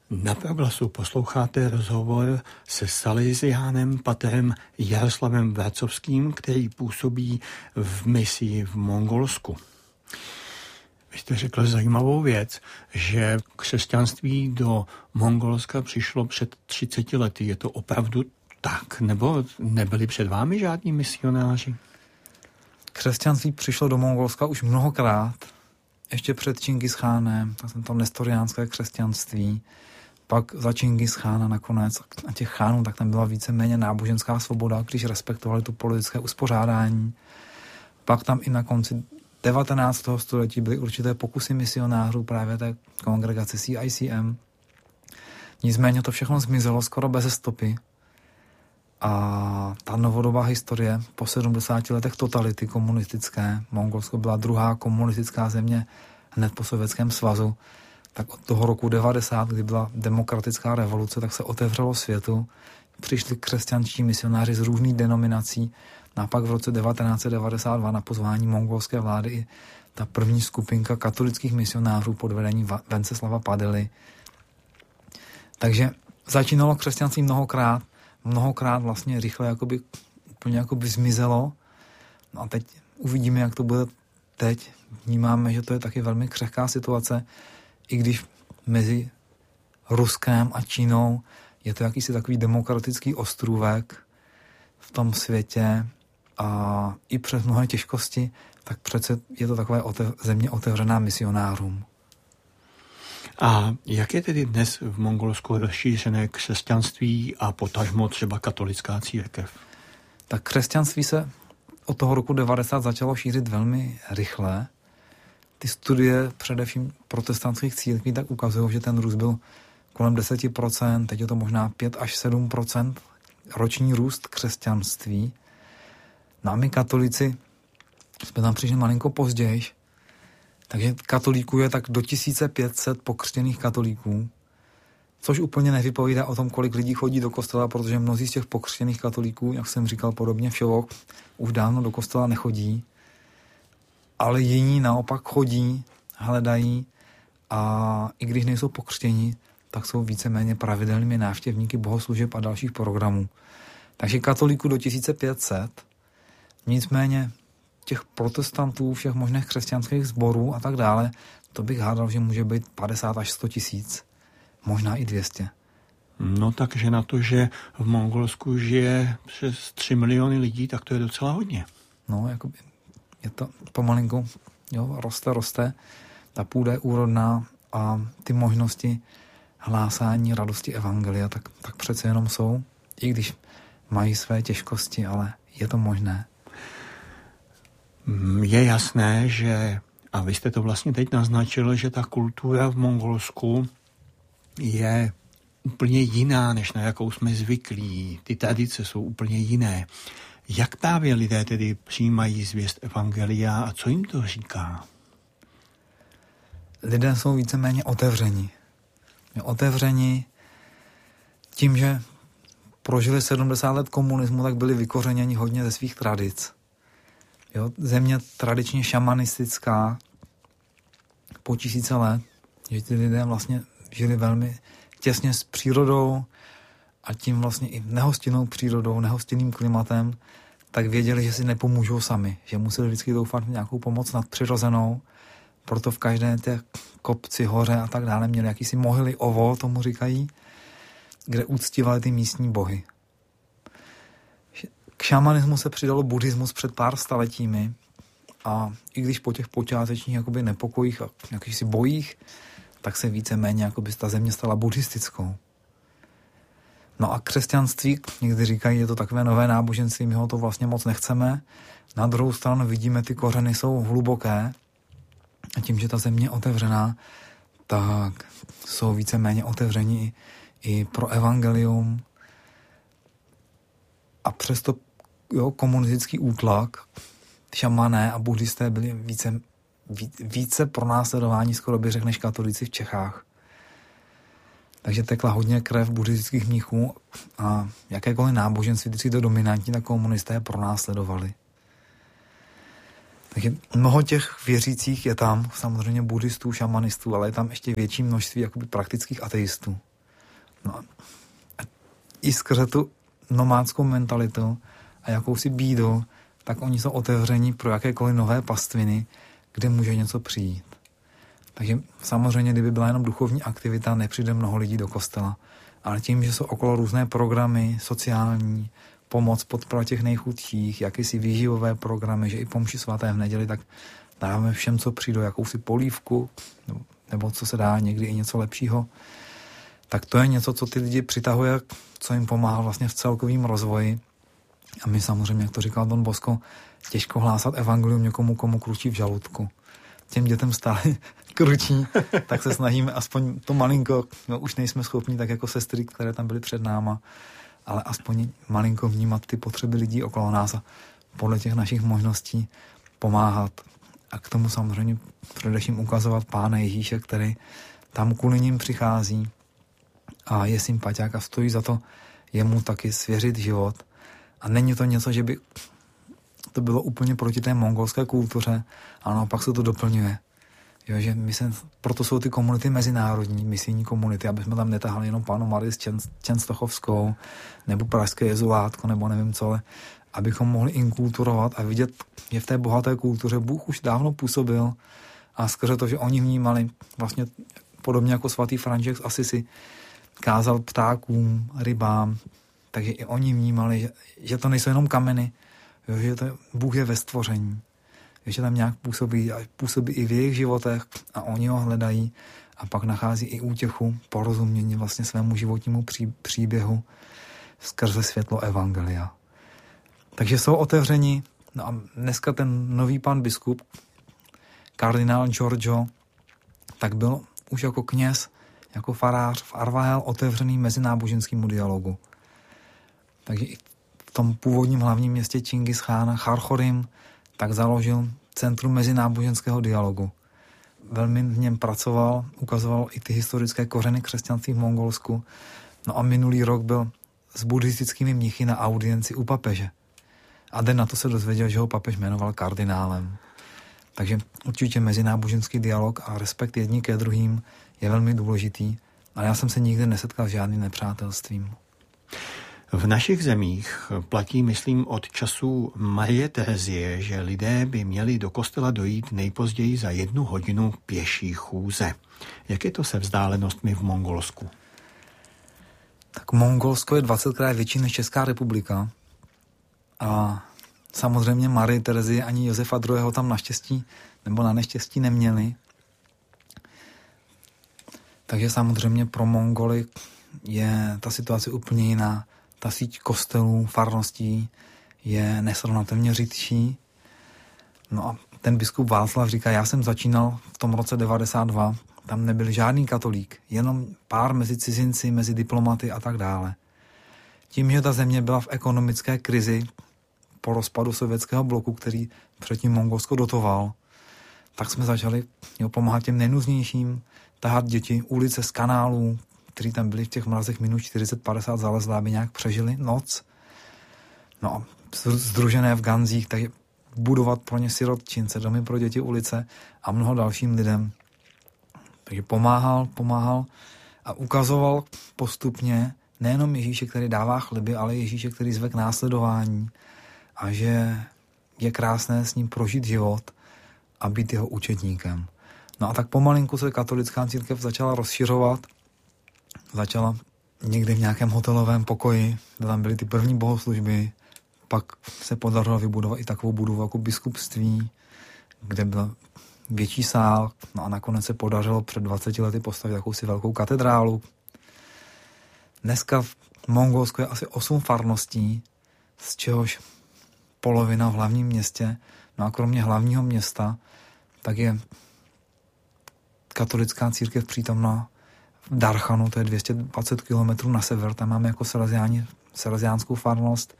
Na Proglasu posloucháte rozhovor se Salesiánem patrem Jaroslavem Vracovským, který působí v misii v Mongolsku. Vy jste řekl zajímavou věc, že křesťanství do Mongolska přišlo před 30 lety. Je to opravdu tak? Nebo nebyli před vámi žádní misionáři? Křesťanství přišlo do Mongolska už mnohokrát. Ještě před Čingischánem, to nestoriánské křesťanství. Pak za Čingischána nakonec a těch chánů, tak tam byla víceméně náboženská svoboda, když respektovali tu politické uspořádání. Pak tam i na konci 19. století byly určité pokusy misionářů právě té kongregace CICM. Nicméně to všechno zmizelo skoro bez stopy. A ta novodobá historie po 70 letech totality komunistické, Mongolsko byla druhá komunistická země hned po Sovětském svazu, tak od toho roku 90, kdy byla demokratická revoluce, tak se otevřelo světu. Přišli křesťanští misionáři z různých denominací a pak v roce 1992 na pozvání mongolské vlády i ta první skupinka katolických misionářů pod vedením Venceslava Padely. Takže začínalo křesťanství mnohokrát vlastně rychle úplně zmizelo. No a teď uvidíme, jak to bude teď. Vnímáme, že to je taky velmi křehká situace, i když mezi Ruskem a Čínou je to jakýsi takový demokratický ostrůvek v tom světě a i přes mnohé těžkosti, tak přece je to takové země otevřená misionářům. A jak je tedy dnes v Mongolsku rozšířené křesťanství a potažmo třeba katolická církev? Tak křesťanství se od toho roku 90 začalo šířit velmi rychle. Ty studie především protestantských církví tak ukazují, že ten růst byl kolem 10%, teď je to možná 5 až 7% roční růst křesťanství. No a my katolíci jsme tam přišli malinko později, takže katolíků je tak do 1500 pokřtěných katolíků, což úplně nevypovídá o tom, kolik lidí chodí do kostela, protože mnozí z těch pokřtěných katolíků, jak jsem říkal podobně všeho, už dávno do kostela nechodí, ale jiní naopak chodí, hledají a i když nejsou pokřtění, tak jsou víceméně pravidelnými návštěvníky bohoslužeb a dalších programů. Takže katolíků do 1500, nicméně těch protestantů, všech možných křesťanských sborů a tak dále, to bych hádal, že může být 50 až 100 tisíc, možná i 200. No takže na to, že v Mongolsku žije přes 3 miliony lidí, tak to je docela hodně. No, je to pomalinku, roste, ta půda je úrodná a ty možnosti hlásání radosti evangelia, tak přece jenom jsou, i když mají své těžkosti, ale je to možné. Je jasné, že, a vy jste to vlastně teď naznačil, že ta kultura v Mongolsku je úplně jiná, než na jakou jsme zvyklí. Ty tradice jsou úplně jiné. Jak právě lidé tedy přijímají zvěst evangelia a co jim to říká? Lidé jsou víceméně otevření. Otevření tím, že prožili 70 let komunismu, tak byli vykořeněni hodně ze svých tradic. Země tradičně šamanistická po 1000 let, že ty lidé vlastně žili velmi těsně s přírodou a tím vlastně i nehostinnou přírodou, nehostinným klimatem, tak věděli, že si nepomůžou sami, že museli vždycky doufat v nějakou pomoc nadpřirozenou, proto v každé té kopci, hoře a tak dále měli jakýsi mohyly ovo, tomu říkají, kde uctívali ty místní bohy. K šamanismu se přidalo buddhismus před pár staletími a i když po těch počátečních nepokojích a jakýchsi bojích, tak se víceméně ta země stala buddhistickou. No a křesťanství, někdy říkají, je to takové nové náboženství, my ho to vlastně moc nechceme. Na druhou stranu vidíme, ty kořeny jsou hluboké a tím, že ta země je otevřená, tak jsou víceméně otevření i pro evangelium. A přesto komunistický útlak, šamané a buddhisté byli více pronásledování, skoro bych řekl, než katolíci v Čechách. Takže tekla hodně krev buddhistických mnichů a jakékoliv náboženství, vždycky to dominantní, tak komunisté pronásledovali. Takže mnoho těch věřících je tam, samozřejmě buddhistů, šamanistů, ale je tam ještě větší množství praktických ateistů. No a i skrze tu nomádskou mentalitu a jakousi bídu, tak oni jsou otevření pro jakékoliv nové pastviny, kde může něco přijít. Takže samozřejmě, kdyby byla jenom duchovní aktivita, nepřijde mnoho lidí do kostela. Ale tím, že jsou okolo různé programy, sociální, pomoc, podpora těch nejchudších, jakýsi výživové programy, že i po mši svaté v neděli, tak dáváme všem, co přijdou, jakousi polívku, nebo co se dá, někdy i něco lepšího. Tak to je něco, co ty lidi přitahuje, co jim pomáhá vlastně v celkovém rozvoji. A my samozřejmě, jak to říkal Don Bosco, těžko hlásat evangelium někomu, komu kručí v žaludku. Těm dětem stále kručí, tak se snažíme aspoň to malinko, no už nejsme schopni, tak jako sestry, které tam byly před náma, ale aspoň malinko vnímat ty potřeby lidí okolo nás a podle těch našich možností pomáhat. A k tomu samozřejmě především ukazovat Pána Ježíše, který tam kvůli nim přichází a je sympatiák a stojí za to jemu taky svěřit život. A není to něco, že by to bylo úplně proti té mongolské kultuře, a naopak se to doplňuje. Jo, že proto jsou ty komunity mezinárodní, misijní komunity, aby jsme tam netahali jenom Pannu Marii Čenstochovskou, nebo Pražské jezulátko, nebo nevím co, ale abychom mohli inkulturovat a vidět, že v té bohaté kultuře Bůh už dávno působil a skrze to, že oni vnímali vlastně podobně jako svatý František z Assisi, kázal ptákům, rybám, takže i oni vnímali, že to nejsou jenom kameny, jo, že to Bůh je ve stvoření, že tam nějak působí i v jejich životech a oni ho hledají a pak nachází i útěchu, porozumění vlastně svému životnímu příběhu skrze světlo evangelia. Takže jsou otevřeni. No a dneska ten nový pan biskup, kardinál Giorgio, tak byl už jako kněz, jako farář v Arvahel otevřený mezináboženskému dialogu. Takže i v tom původním hlavním městě Čingis Chána, Charchorim, tak založil Centrum mezináboženského dialogu. Velmi v něm pracoval, ukazoval i ty historické kořeny křesťanství v Mongolsku. No a minulý rok byl s buddhistickými mnichy na audienci u papeže. A den na to se dozvěděl, že ho papež jmenoval kardinálem. Takže určitě mezináboženský dialog a respekt jedni ke druhým je velmi důležitý, ale já jsem se nikdy nesetkal s žádným nepřátelstvím. V našich zemích platí, myslím, od času Marie Terezie, že lidé by měli do kostela dojít nejpozději za 1 hodinu pěší chůze. Jak je to se vzdálenostmi v Mongolsku? Tak Mongolsko je 20krát větší než Česká republika. A samozřejmě Marie Terezie ani Josefa II. Tam naštěstí nebo na neštěstí neměli. Takže samozřejmě pro Mongoly je ta situace úplně jiná. Ta síť kostelů, farností je nesrovnatelně řidší. No a ten biskup Václav říká, já jsem začínal v tom roce 92, tam nebyl žádný katolík, jenom pár mezi cizinci, mezi diplomaty a tak dále. Tím, že ta země byla v ekonomické krizi po rozpadu sovětského bloku, který předtím Mongolsko dotoval, tak jsme začali pomáhat těm nejnuznějším, tahat děti ulice z kanálů, kteří tam byli v těch mrazech minus 40-50 zalezlá, aby nějak přežili noc. No a sdružené v ganzích, takže budovat pro ně sirotčince, domy pro děti ulice a mnoho dalším lidem. Takže pomáhal a ukazoval postupně nejenom Ježíše, který dává chleby, ale Ježíše, který zve k následování a že je krásné s ním prožít život a být jeho učedníkem. No a tak pomalinku se katolická církev začala rozšiřovat. Začala někde v nějakém hotelovém pokoji, kde tam byly ty první bohoslužby, pak se podařilo vybudovat i takovou budovu jako biskupství, kde byl větší sál, no a nakonec se podařilo před 20 lety postavit jakousi velkou katedrálu. Dneska v Mongolsku je asi 8 farností, z čehož polovina v hlavním městě, no a kromě hlavního města, tak je katolická církev přítomná v Darchanu, to je 220 km na sever, tam máme jako seleziánskou farnost.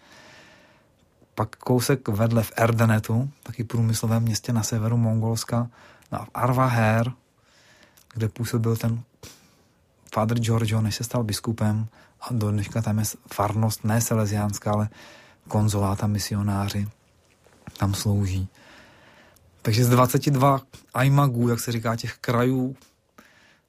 Pak kousek vedle v Erdenetu, taky průmyslovém městě na severu Mongolska, a v Arvaher, kde působil ten Father Giorgio, než se stal biskupem, a do dneška tam je farnost, ne seleziánská, ale konzolát a misionáři tam slouží. Takže z 22 aimagů, jak se říká, těch krajů